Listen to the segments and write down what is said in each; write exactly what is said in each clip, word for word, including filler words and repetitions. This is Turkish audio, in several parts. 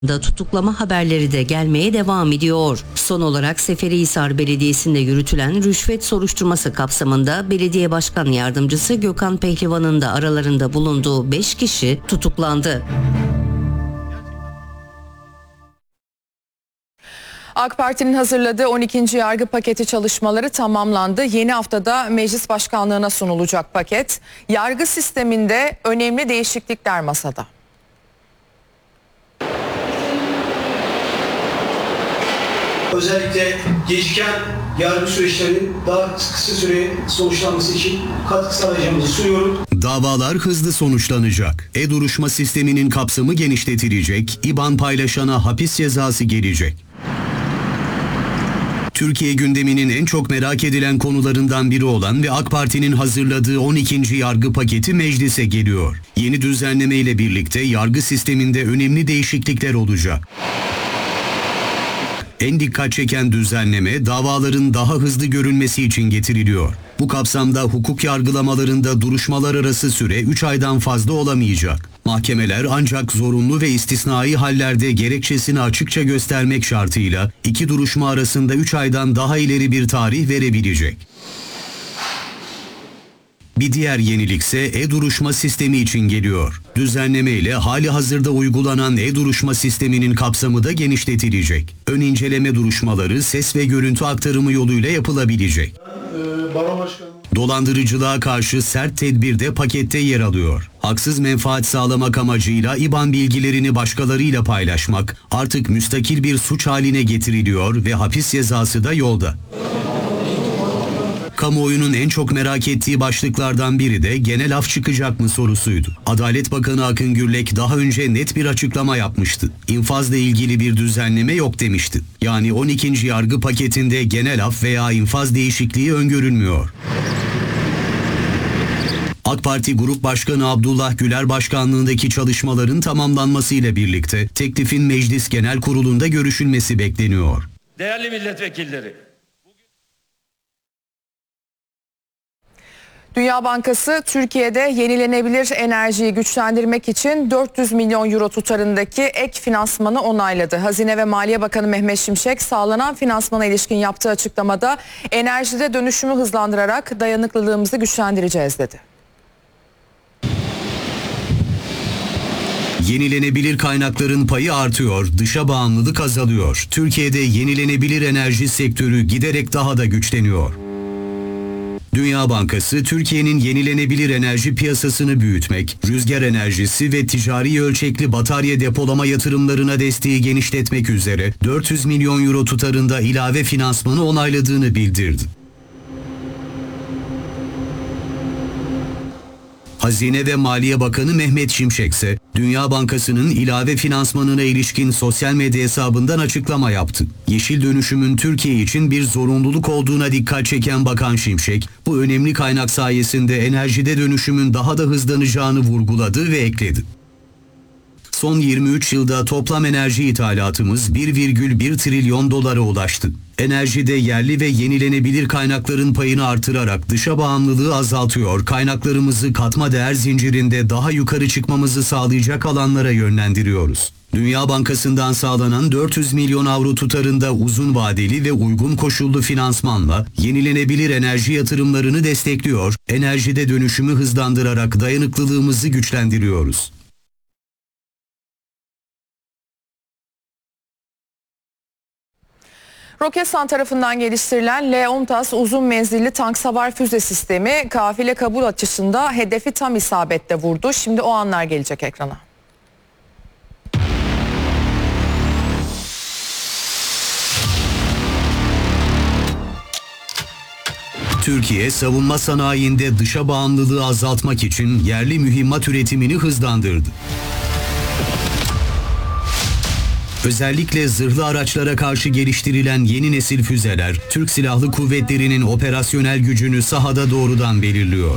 da tutuklama haberleri de gelmeye devam ediyor. Son olarak Seferihisar Belediyesi'nde yürütülen rüşvet soruşturması kapsamında Belediye Başkan Yardımcısı Gökhan Pehlivan'ın da aralarında bulunduğu beş kişi tutuklandı. AK Parti'nin hazırladığı on ikinci yargı paketi çalışmaları tamamlandı. Yeni haftada meclis başkanlığına sunulacak paket. Yargı sisteminde önemli değişiklikler masada. Özellikle geciken yargı süreçlerinin daha kısa süre sonuçlanması için katkı sağlayacağımızı sunuyorum. Davalar hızlı sonuçlanacak. E-duruşma sisteminin kapsamı genişletilecek. İban paylaşana hapis cezası gelecek. Türkiye gündeminin en çok merak edilen konularından biri olan ve AK Parti'nin hazırladığı on ikinci yargı paketi meclise geliyor. Yeni düzenleme ile birlikte yargı sisteminde önemli değişiklikler olacak. En dikkat çeken düzenleme davaların daha hızlı görülmesi için getiriliyor. Bu kapsamda hukuk yargılamalarında duruşmalar arası süre üç aydan fazla olamayacak. Mahkemeler ancak zorunlu ve istisnai hallerde gerekçesini açıkça göstermek şartıyla iki duruşma arasında üç aydan daha ileri bir tarih verebilecek. Bir diğer yenilikse e-duruşma sistemi için geliyor. Düzenleme ile hali hazırda uygulanan e-duruşma sisteminin kapsamı da genişletilecek. Ön inceleme duruşmaları ses ve görüntü aktarımı yoluyla yapılabilecek. Dolandırıcılığa karşı sert tedbir de pakette yer alıyor. Haksız menfaat sağlamak amacıyla İban bilgilerini başkalarıyla paylaşmak artık müstakil bir suç haline getiriliyor ve hapis cezası da yolda. Kamuoyunun en çok merak ettiği başlıklardan biri de genel af çıkacak mı sorusuydu. Adalet Bakanı Akın Gürlek daha önce net bir açıklama yapmıştı. İnfazla ilgili bir düzenleme yok demişti. Yani on ikinci yargı paketinde genel af veya infaz değişikliği öngörülmüyor. AK Parti Grup Başkanı Abdullah Güler başkanlığındaki çalışmaların tamamlanmasıyla birlikte teklifin Meclis Genel Kurulu'nda görüşülmesi bekleniyor. Değerli milletvekilleri, Dünya Bankası Türkiye'de yenilenebilir enerjiyi güçlendirmek için dört yüz milyon euro tutarındaki ek finansmanı onayladı. Hazine ve Maliye Bakanı Mehmet Şimşek sağlanan finansmana ilişkin yaptığı açıklamada enerjide dönüşümü hızlandırarak dayanıklılığımızı güçlendireceğiz dedi. Yenilenebilir kaynakların payı artıyor, dışa bağımlılık azalıyor. Türkiye'de yenilenebilir enerji sektörü giderek daha da güçleniyor. Dünya Bankası, Türkiye'nin yenilenebilir enerji piyasasını büyütmek, rüzgar enerjisi ve ticari ölçekli batarya depolama yatırımlarına desteği genişletmek üzere dört yüz milyon euro tutarında ilave finansmanı onayladığını bildirdi. Hazine ve Maliye Bakanı Mehmet Şimşek ise Dünya Bankası'nın ilave finansmanına ilişkin sosyal medya hesabından açıklama yaptı. Yeşil dönüşümün Türkiye için bir zorunluluk olduğuna dikkat çeken Bakan Şimşek, bu önemli kaynak sayesinde enerjide dönüşümün daha da hızlanacağını vurguladı ve ekledi. Son yirmi üç yılda toplam enerji ithalatımız bir virgül bir trilyon dolara ulaştı. Enerjide yerli ve yenilenebilir kaynakların payını artırarak dışa bağımlılığı azaltıyor, kaynaklarımızı katma değer zincirinde daha yukarı çıkmamızı sağlayacak alanlara yönlendiriyoruz. Dünya Bankası'ndan sağlanan dört yüz milyon avro tutarında uzun vadeli ve uygun koşullu finansmanla yenilenebilir enerji yatırımlarını destekliyor, enerjide dönüşümü hızlandırarak dayanıklılığımızı güçlendiriyoruz. Roketsan tarafından geliştirilen Leontas uzun menzilli tank savar füze sistemi kafile kabul atışında hedefi tam isabetle vurdu. Şimdi o anlar gelecek ekrana. Türkiye, savunma sanayinde dışa bağımlılığı azaltmak için yerli mühimmat üretimini hızlandırdı. Özellikle zırhlı araçlara karşı geliştirilen yeni nesil füzeler, Türk Silahlı Kuvvetleri'nin operasyonel gücünü sahada doğrudan belirliyor.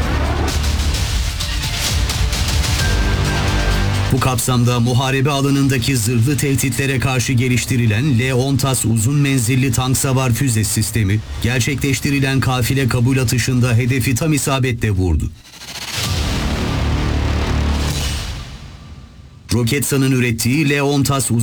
Bu kapsamda muharebe alanındaki zırhlı tehditlere karşı geliştirilen Leontas uzun menzilli tank savar füze sistemi, gerçekleştirilen kafile kabul atışında hedefi tam isabetle vurdu. Roketsan'ın ürettiği L on TAS